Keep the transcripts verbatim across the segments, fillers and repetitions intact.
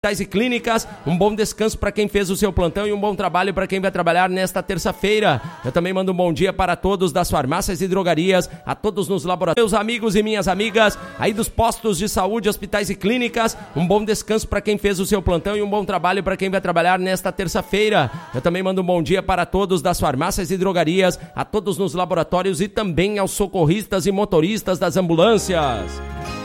e clínicas, um bom descanso para quem fez o seu plantão e um bom trabalho para quem vai trabalhar nesta terça-feira. Eu também mando um bom dia para todos das farmácias e drogarias, a todos nos laboratórios, meus amigos e minhas amigas, aí dos postos de saúde, hospitais e clínicas, um bom descanso para quem fez o seu plantão e um bom trabalho para quem vai trabalhar nesta terça-feira. Eu também mando um bom dia para todos das farmácias e drogarias, a todos nos laboratórios e também aos socorristas e motoristas das ambulâncias.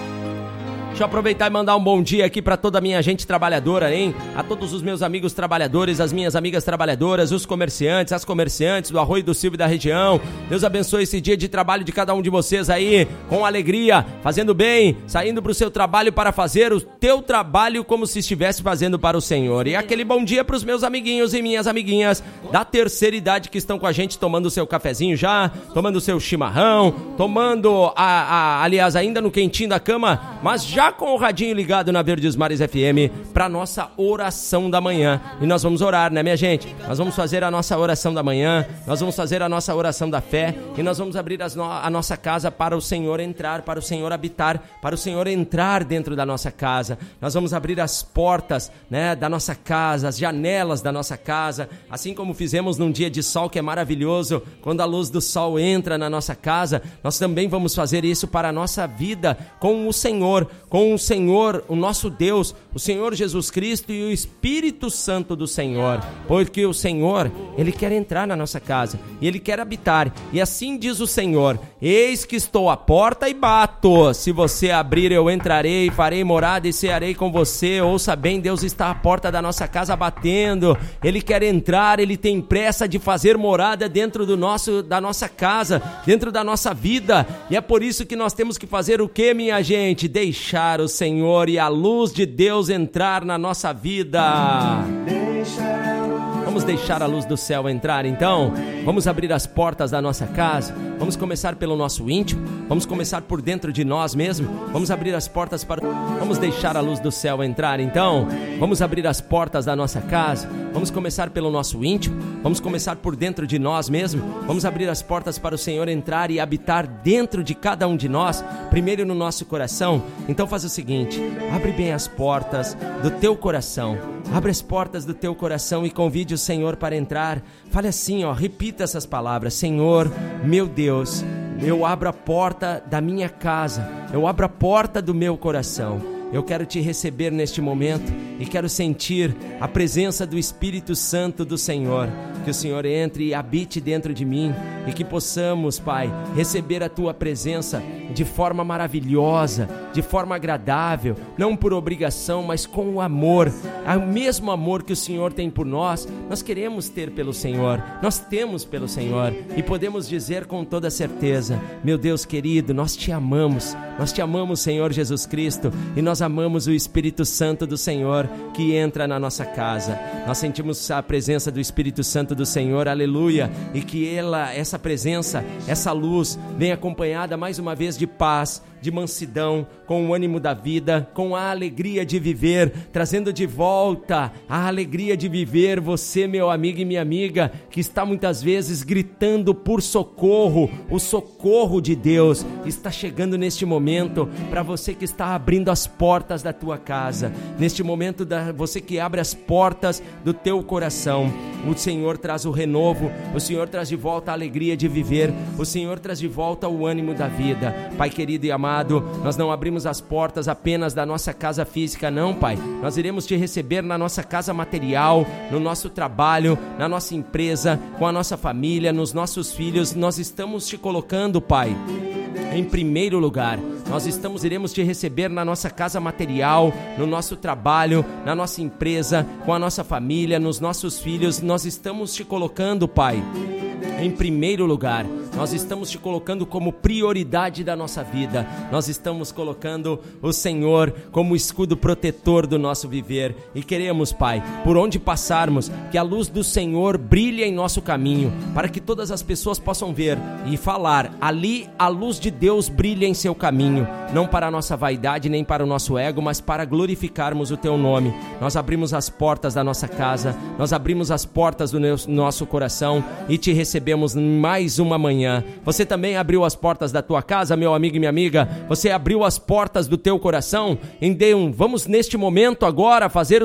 Deixa eu aproveitar e mandar um bom dia aqui para toda a minha gente trabalhadora, hein? A todos os meus amigos trabalhadores, as minhas amigas trabalhadoras, os comerciantes, as comerciantes do Arroio do Silva e da região. Deus abençoe esse dia de trabalho de cada um de vocês aí, com alegria, fazendo bem, saindo para o seu trabalho para fazer o teu trabalho como se estivesse fazendo para o Senhor. E aquele bom dia para os meus amiguinhos e minhas amiguinhas da terceira idade que estão com a gente, tomando o seu cafezinho já, tomando o seu chimarrão, tomando, a, a, aliás, ainda no quentinho da cama, mas já com o radinho ligado na Verdes Mares F M para nossa oração da manhã. E nós vamos orar, né, minha gente? Nós vamos fazer a nossa oração da manhã, nós vamos fazer a nossa oração da fé e nós vamos abrir as no- a nossa casa para o Senhor entrar, para o Senhor habitar, para o Senhor entrar dentro da nossa casa. Nós vamos abrir as portas, né, da nossa casa, as janelas da nossa casa, assim como fizemos num dia de sol que é maravilhoso, quando a luz do sol entra na nossa casa, nós também vamos fazer isso para a nossa vida com o Senhor, com o Senhor, o nosso Deus, o Senhor Jesus Cristo e o Espírito Santo do Senhor, porque o Senhor, Ele quer entrar na nossa casa e Ele quer habitar, e assim diz o Senhor: eis que estou à porta e bato, se você abrir eu entrarei, farei morada e cearei com você. Ouça bem, Deus está à porta da nossa casa batendo, Ele quer entrar, Ele tem pressa de fazer morada dentro do nosso, da nossa casa, dentro da nossa vida, e é por isso que nós temos que fazer o que, minha gente? Deixar o Senhor e a luz de Deus entrar na nossa vida. Vamos deixar a luz do céu entrar, então? Vamos abrir as portas da nossa casa. Vamos começar pelo nosso íntimo. Vamos começar por dentro de nós mesmos. Vamos abrir as portas para... Vamos deixar a luz do céu entrar, então? Vamos abrir as portas da nossa casa. Vamos começar pelo nosso íntimo. Vamos começar por dentro de nós mesmos. Vamos abrir as portas para o Senhor entrar e habitar dentro de cada um de nós. Primeiro no nosso coração. Então faz o seguinte: abre bem as portas do teu coração. Abre as portas do teu coração e convide o Senhor para entrar. Fale assim, ó, repita essas palavras: Senhor, meu Deus, eu abro a porta da minha casa, eu abro a porta do meu coração. Eu quero te receber neste momento e quero sentir a presença do Espírito Santo do Senhor. Que o Senhor entre e habite dentro de mim e que possamos, Pai, receber a Tua presença de forma maravilhosa, de forma agradável, não por obrigação, mas com o amor. O mesmo amor que o Senhor tem por nós, nós queremos ter pelo Senhor, nós temos pelo Senhor e podemos dizer com toda certeza: meu Deus querido, nós te amamos, nós te amamos, Senhor Jesus Cristo, e nós amamos o Espírito Santo do Senhor que entra na nossa casa. Nós sentimos a presença do Espírito Santo do Senhor, aleluia, e que ela, essa presença, essa luz venha acompanhada mais uma vez de paz, de mansidão, com o ânimo da vida, com a alegria de viver, trazendo de volta a alegria de viver. Você, meu amigo e minha amiga, que está muitas vezes gritando por socorro, o socorro de Deus está chegando neste momento para você que está abrindo as portas da tua casa, neste momento da, você que abre as portas do teu coração. O Senhor traz o renovo, o Senhor traz de volta a alegria de viver, o Senhor traz de volta o ânimo da vida. Pai querido e amado, nós não abrimos as portas apenas da nossa casa física, não, Pai. Nós iremos te receber na nossa casa material, no nosso trabalho, na nossa empresa, com a nossa família, nos nossos filhos. Nós estamos te colocando, Pai, em primeiro lugar. Nós estamos, iremos te receber na nossa casa material, no nosso trabalho, na nossa empresa, com a nossa família, nos nossos filhos. Nós estamos te colocando, Pai, em primeiro lugar. Nós estamos te colocando como prioridade da nossa vida. Nós estamos colocando o Senhor como escudo protetor do nosso viver. E queremos, Pai, por onde passarmos, que a luz do Senhor brilhe em nosso caminho, para que todas as pessoas possam ver e falar: ali a luz de Deus brilha em seu caminho, não para a nossa vaidade nem para o nosso ego, mas para glorificarmos o Teu nome. Nós abrimos as portas da nossa casa, nós abrimos as portas do nosso coração e te recebemos mais uma manhã. Você também abriu as portas da tua casa, meu amigo e minha amiga? Você abriu as portas do teu coração? Então, vamos neste momento agora fazer o